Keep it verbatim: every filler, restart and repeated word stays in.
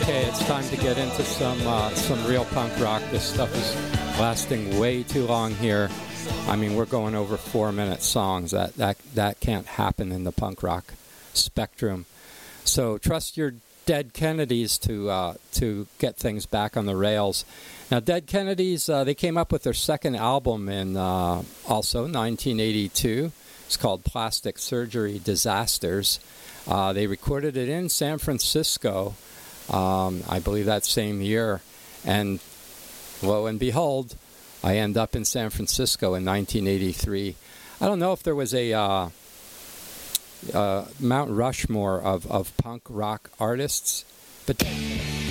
Okay, it's time to get into some uh, some real punk rock. This stuff is lasting way too long here. I mean, we're going over four-minute songs. That that that can't happen in the punk rock spectrum. So trust your Dead Kennedys to uh, to get things back on the rails. Now, Dead Kennedys, uh, they came up with their second album in uh, also nineteen eighty-two. It's called Plastic Surgery Disasters. Uh, they recorded it in San Francisco, um, I believe that same year. And lo and behold, I end up in San Francisco in nineteen eighty-three. I don't know if there was a uh, uh, Mount Rushmore of, of punk rock artists, but